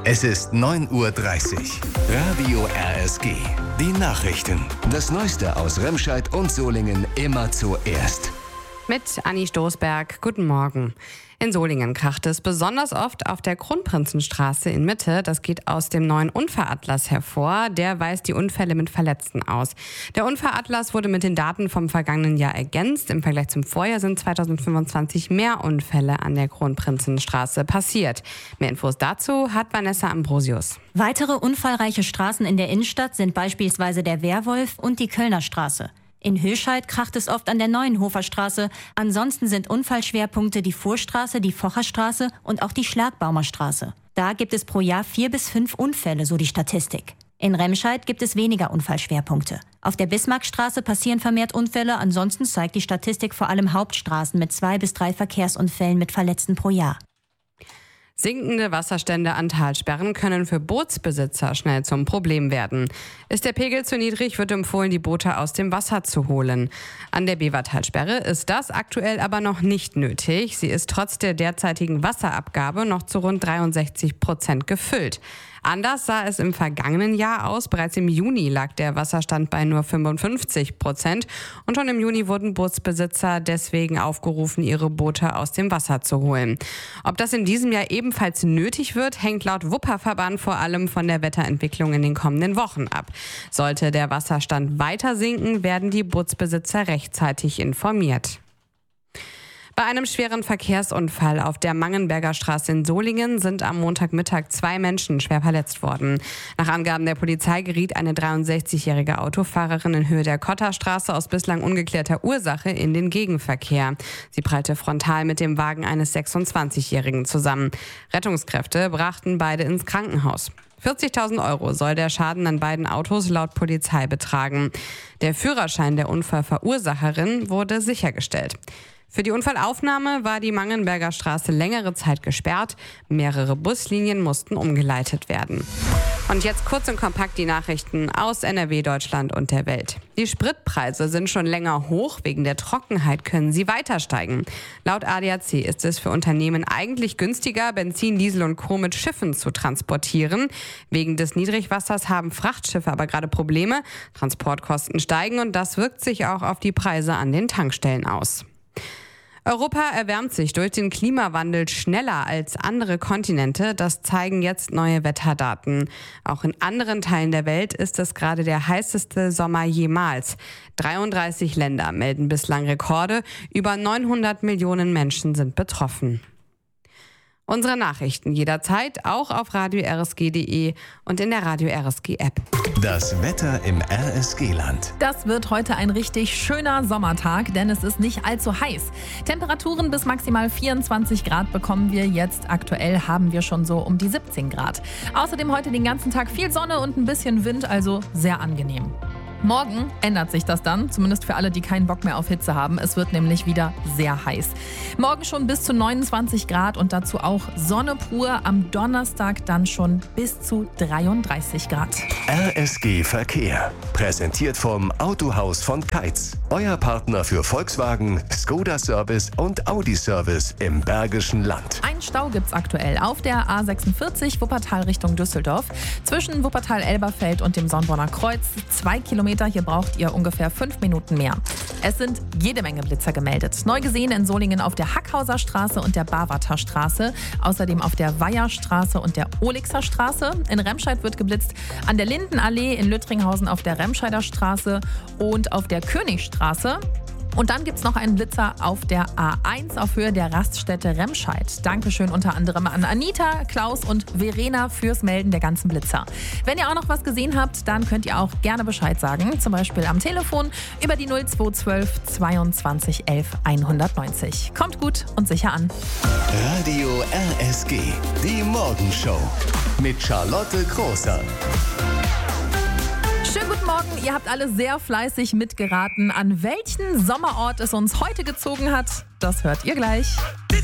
Es ist 9:30 Uhr. Radio RSG. Die Nachrichten. Das Neueste aus Remscheid und Solingen immer zuerst. Mit Anni Stoßberg. Guten Morgen. In Solingen kracht es besonders oft auf der Kronprinzenstraße in Mitte. Das geht aus dem neuen Unfallatlas hervor. Der weist die Unfälle mit Verletzten aus. Der Unfallatlas wurde mit den Daten vom vergangenen Jahr ergänzt. Im Vergleich zum Vorjahr sind 2025 mehr Unfälle an der Kronprinzenstraße passiert. Mehr Infos dazu hat Vanessa Ambrosius. Weitere unfallreiche Straßen in der Innenstadt sind beispielsweise der Wehrwolf und die Kölner Straße. In Höscheid kracht es oft an der Neuenhofer Straße. Ansonsten sind Unfallschwerpunkte die Fuhrstraße, die Focherstraße und auch die Schlagbaumer Straße. Da gibt es pro Jahr 4 bis 5 Unfälle, so die Statistik. In Remscheid gibt es weniger Unfallschwerpunkte. Auf der Bismarckstraße passieren vermehrt Unfälle. Ansonsten zeigt die Statistik vor allem Hauptstraßen mit 2 bis 3 Verkehrsunfällen mit Verletzten pro Jahr. Sinkende Wasserstände an Talsperren können für Bootsbesitzer schnell zum Problem werden. Ist der Pegel zu niedrig, wird empfohlen, die Boote aus dem Wasser zu holen. An der Bevertalsperre ist das aktuell aber noch nicht nötig. Sie ist trotz der derzeitigen Wasserabgabe noch zu rund 63% gefüllt. Anders sah es im vergangenen Jahr aus. Bereits im Juni lag der Wasserstand bei nur 55%. Und schon im Juni wurden Bootsbesitzer deswegen aufgerufen, ihre Boote aus dem Wasser zu holen. Ob das in diesem Jahr ebenfalls nötig wird, hängt laut Wupperverband vor allem von der Wetterentwicklung in den kommenden Wochen ab. Sollte der Wasserstand weiter sinken, werden die Bootsbesitzer rechtzeitig informiert. Bei einem schweren Verkehrsunfall auf der Mangenberger Straße in Solingen sind am Montagmittag 2 Menschen schwer verletzt worden. Nach Angaben der Polizei geriet eine 63-jährige Autofahrerin in Höhe der Kotterstraße aus bislang ungeklärter Ursache in den Gegenverkehr. Sie prallte frontal mit dem Wagen eines 26-Jährigen zusammen. Rettungskräfte brachten beide ins Krankenhaus. 40.000 Euro soll der Schaden an beiden Autos laut Polizei betragen. Der Führerschein der Unfallverursacherin wurde sichergestellt. Für die Unfallaufnahme war die Mangenberger Straße längere Zeit gesperrt. Mehrere Buslinien mussten umgeleitet werden. Und jetzt kurz und kompakt die Nachrichten aus NRW, Deutschland und der Welt. Die Spritpreise sind schon länger hoch. Wegen der Trockenheit können sie weiter steigen. Laut ADAC ist es für Unternehmen eigentlich günstiger, Benzin, Diesel und Co. mit Schiffen zu transportieren. Wegen des Niedrigwassers haben Frachtschiffe aber gerade Probleme. Transportkosten steigen und das wirkt sich auch auf die Preise an den Tankstellen aus. Europa erwärmt sich durch den Klimawandel schneller als andere Kontinente. Das zeigen jetzt neue Wetterdaten. Auch in anderen Teilen der Welt ist es gerade der heißeste Sommer jemals. 33 Länder melden bislang Rekorde. Über 900 Millionen Menschen sind betroffen. Unsere Nachrichten jederzeit auch auf radio-rsg.de und in der Radio RSG App. Das Wetter im RSG-Land. Das wird heute ein richtig schöner Sommertag, denn es ist nicht allzu heiß. Temperaturen bis maximal 24 Grad bekommen wir jetzt. Aktuell haben wir schon so um die 17 Grad. Außerdem heute den ganzen Tag viel Sonne und ein bisschen Wind, also sehr angenehm. Morgen ändert sich das dann, zumindest für alle, die keinen Bock mehr auf Hitze haben. Es wird nämlich wieder sehr heiß. Morgen schon bis zu 29 Grad und dazu auch Sonne pur. Am Donnerstag dann schon bis zu 33 Grad. RSG Verkehr. Präsentiert vom Autohaus von Keitz. Euer Partner für Volkswagen, Skoda Service und Audi Service im Bergischen Land. Ein Stau gibt's aktuell auf der A46 Wuppertal Richtung Düsseldorf. Zwischen Wuppertal-Elberfeld und dem Sonborner Kreuz 2 Kilometer. Hier braucht ihr ungefähr 5 Minuten mehr. Es sind jede Menge Blitzer gemeldet. Neu gesehen in Solingen auf der Hackhauser Straße und der Barwarter Straße. Außerdem auf der Weiherstraße und der Olixer Straße. In Remscheid wird geblitzt an der Lindenallee, in Lüttringhausen auf der Remscheider Straße und auf der Königstraße. Und dann gibt es noch einen Blitzer auf der A1 auf Höhe der Raststätte Remscheid. Dankeschön unter anderem an Anita, Klaus und Verena fürs Melden der ganzen Blitzer. Wenn ihr auch noch was gesehen habt, dann könnt ihr auch gerne Bescheid sagen. Zum Beispiel am Telefon über die 0212 22 11 190. Kommt gut und sicher an. Radio RSG. Die Morgenshow. Mit Charlotte Großer. Schönen guten Morgen, ihr habt alle sehr fleißig mitgeraten. An welchen Sommerort es uns heute gezogen hat, das hört ihr gleich.